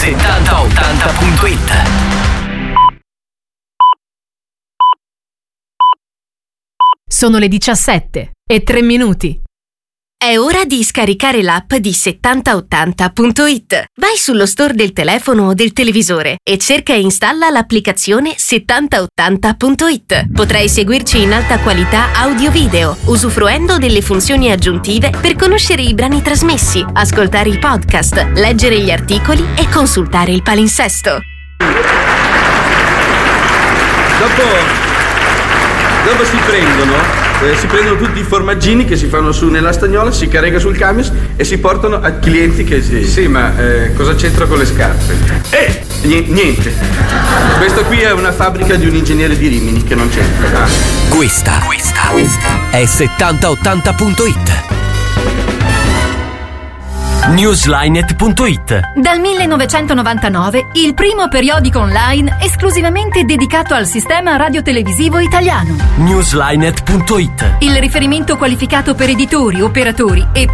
7080.it. Sono le 17:03. È ora di scaricare l'app di 7080.it. Vai sullo store del telefono o del televisore e cerca e installa l'applicazione 7080.it. Potrai seguirci in alta qualità audio-video, usufruendo delle funzioni aggiuntive per conoscere i brani trasmessi, ascoltare i podcast, leggere gli articoli e consultare il palinsesto. Dopo si prendono tutti i formaggini che si fanno su nella stagnola, si carica sul camion e si portano a clienti che Sì, ma cosa c'entra con le scarpe? Niente. Questa qui è una fabbrica di un ingegnere di Rimini che non c'entra. Questa è 7080.it. Newslinet.it. Dal 1999 il primo periodico online esclusivamente dedicato al sistema radiotelevisivo italiano. Newslinet.it. Il riferimento qualificato per editori, operatori e